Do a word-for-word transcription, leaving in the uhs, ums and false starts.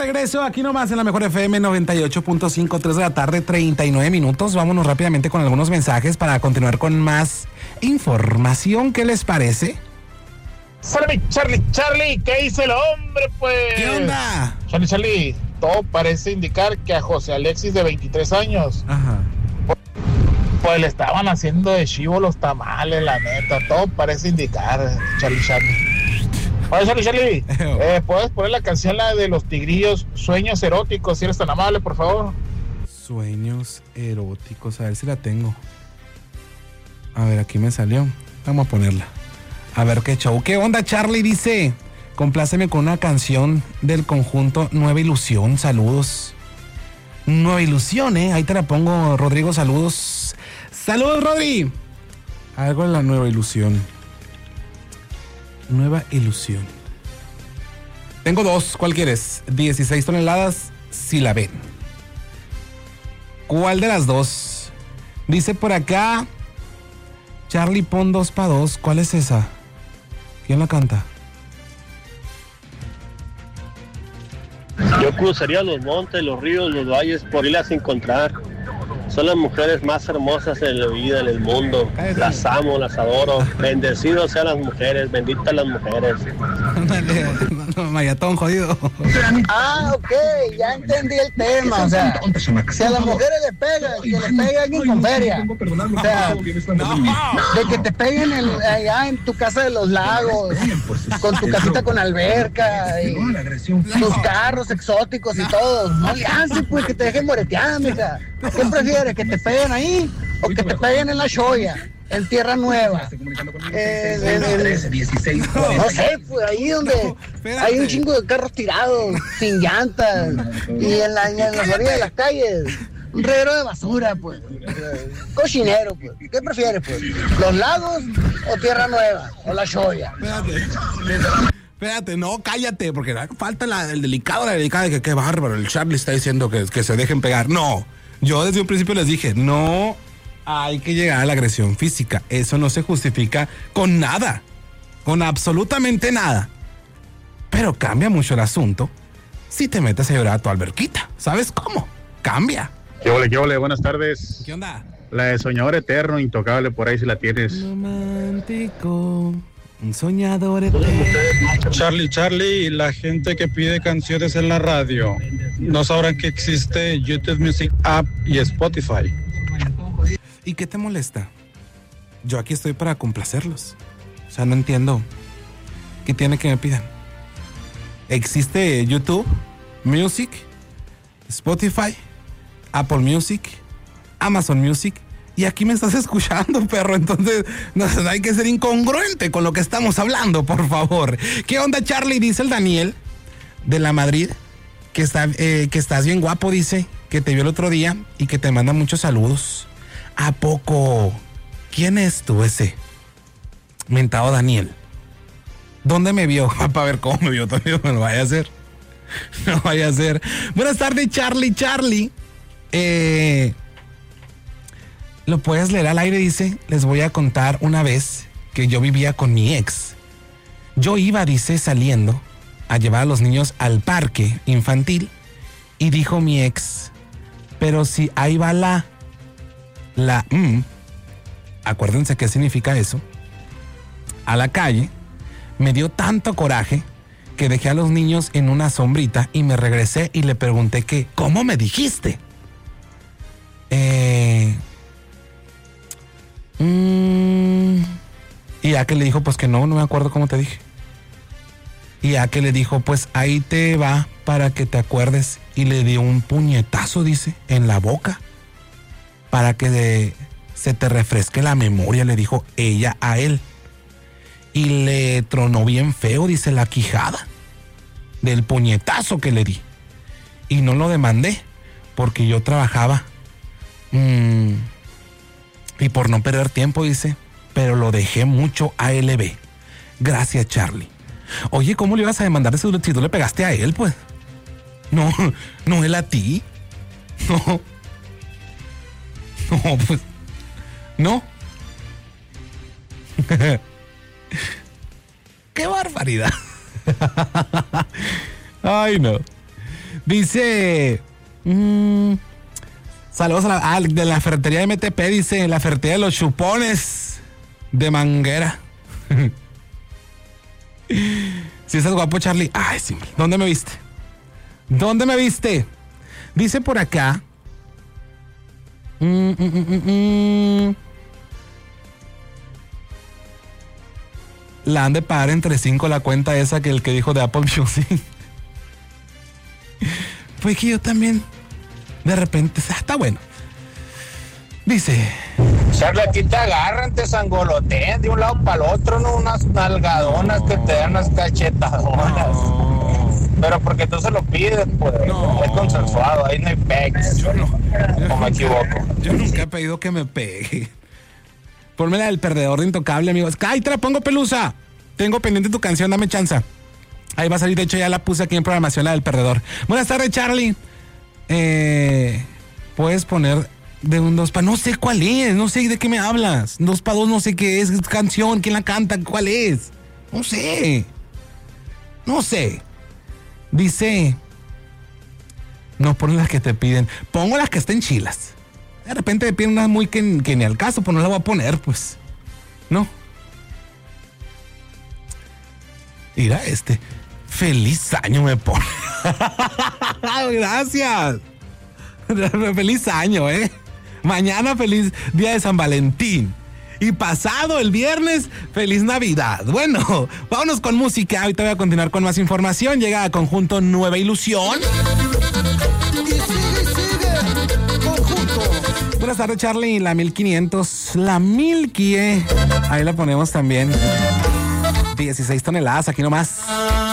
regreso aquí nomás en la Mejor F M noventa y ocho punto cinco, tres de la tarde, treinta y nueve minutos. Vámonos rápidamente con algunos mensajes para continuar con más información. ¿Qué les parece? Charlie, Charlie, Charlie, ¿qué dice el hombre, pues? ¿Qué onda? Charlie, Charlie, todo parece indicar que a José Alexis, de veintitrés años, Ajá. pues le estaban haciendo de chivo los tamales, la neta. Todo parece indicar, Charlie, Charlie. Oye, Charlie, Charlie, eh, ¿puedes poner la canción la de los tigrillos, Sueños Eróticos, si eres tan amable, por favor? Sueños eróticos, a ver si la tengo. A ver, aquí me salió. Vamos a ponerla. A ver qué show. ¿Qué onda, Charlie? Dice, compláceme con una canción del conjunto Nueva Ilusión. Saludos. Nueva Ilusión, ¿eh? Ahí te la pongo, Rodrigo. Saludos. Saludos, Rodri. Algo de la Nueva Ilusión. Nueva Ilusión. Tengo dos. ¿Cuál quieres? dieciséis toneladas, si la ven. ¿Cuál de las dos? Dice por acá, Charlie, pon dos pa' dos. ¿Cuál es esa? ¿Quién la canta? Yo cruzaría los montes, los ríos, los valles por irlas a encontrar. Son las mujeres más hermosas en la vida, en el mundo. Las amo, las adoro. Bendecidos sean las mujeres, benditas las mujeres. Mayatón jodido. Ah, ok, ya entendí el tema. O sea, si a las mujeres les pegan, que les pegue alguien con feria. O sea, de que te peguen el, allá en tu casa de los lagos, con tu casita con alberca, y tus carros exóticos y todo. No le hacen, pues, que te dejen moretear, mija. ¿Qué prefieres, que te peguen ahí o que te peguen en la Shoya, en Tierra Nueva? Eh, en, en, en, no sé, pues ahí donde hay un chingo de carros tirados, sin llantas, y en, la, en las orillas de las calles, un reguero de basura, pues. Cochinero, pues. ¿Qué prefieres, pues? ¿Los lagos o Tierra Nueva? ¿O la Shoya? Espérate. Espérate, no, cállate, porque falta la, el delicado, la delicada de que qué bárbaro, el Charlie está diciendo que, que se dejen pegar. No. Yo desde un principio les dije, no hay que llegar a la agresión física. Eso no se justifica con nada, con absolutamente nada. Pero cambia mucho el asunto si te metes a llorar a tu alberquita. ¿Sabes cómo? Cambia. ¿Qué ole, qué ole? Buenas tardes. ¿Qué onda? La de Soñador Eterno, Intocable, por ahí si la tienes. Romántico, un soñador eterno. Charlie, Charlie, la gente que pide canciones en la radio no sabrán que existe YouTube Music App y Spotify. ¿Y qué te molesta? Yo aquí estoy para complacerlos. O sea, no entiendo qué tiene que me pidan. Existe YouTube Music, Spotify, Apple Music, Amazon Music, y aquí me estás escuchando, perro. Entonces no, hay que ser incongruente con lo que estamos hablando, por favor. ¿Qué onda, Charlie? Dice el Daniel de la Madrid que, está, eh, que estás bien guapo, dice, que te vio el otro día y que te manda muchos saludos. ¿A poco? ¿Quién es tú ese mentado Daniel? ¿Dónde me vio? Para ver cómo me vio, también me lo vaya a hacer. No vaya a hacer. Buenas tardes, Charlie, Charlie. Eh... Lo puedes leer al aire, dice. Les voy a contar una vez que yo vivía con mi ex. Yo iba, dice, saliendo a llevar a los niños al parque infantil y dijo mi ex, pero si ahí va la, la, mm, acuérdense qué significa eso, a la calle, me dio tanto coraje que dejé a los niños en una sombrita y me regresé y le pregunté que, ¿cómo me dijiste? Eh... Mm, y ya que le dijo, pues que no, no me acuerdo cómo te dije. Y ya que le dijo, pues ahí te va para que te acuerdes. Y le dio un puñetazo, dice, en la boca. Para que de, se te refresque la memoria, le dijo ella a él. Y le tronó bien feo, dice, la quijada del puñetazo que le di. Y no lo demandé, porque yo trabajaba. Mmm... Y por no perder tiempo, dice, pero lo dejé mucho a L B. Gracias, Charlie. Oye, ¿cómo le ibas a demandar si tú le pegaste a él, pues? No, no él a ti. No. No, pues. No. ¡Qué barbaridad! Ay, no. Dice... Mmm, saludos a la, ah, de la ferretería de M T P, dice, la ferretería de los chupones de Manguera. Si estás guapo, Charlie. Ay, sí. ¿Dónde me viste? ¿Dónde me viste? Dice por acá. Mm, mm, mm, mm. La han de pagar entre cinco la cuenta esa que el que dijo de Apple Music. Fue que yo también de repente, ah, está bueno. Dice, Charlie, aquí te agarran, te sangolotean de un lado para el otro, ¿no? Unas nalgadonas no. que te dan unas cachetadonas. No. Pero porque tú se lo pides, pues. No. Es consensuado, ahí no hay pegs. Yo no. O me equivoco. Yo nunca he pedido que me pegue. Ponme la del perdedor de Intocable, amigos. ¡Ay, te la pongo, Pelusa! Tengo pendiente tu canción, dame chance. Ahí va a salir, de hecho ya la puse aquí en programación, la del perdedor. Buenas tardes, Charlie. Eh, Puedes poner de un dos pa... No sé cuál es, no sé de qué me hablas. Dos pa dos, no sé qué es, es canción, quién la canta, cuál es. No sé. No sé. Dice... No ponen las que te piden. Pongo las que estén chilas. De repente me piden unas muy que, que ni al caso, pues no la voy a poner, pues. No. Mira este. Feliz año me pone. Gracias. Feliz año, ¿eh? Mañana feliz día de San Valentín. Y pasado el viernes, feliz Navidad. Bueno, vámonos con música. Ahorita voy a continuar con más información. Llega a Conjunto Nueva Ilusión. Y sigue, sigue. Conjunto. Buenas tardes, Charlie. La mil quinientos. La Milky. Ahí la ponemos también. dieciséis toneladas, aquí nomás.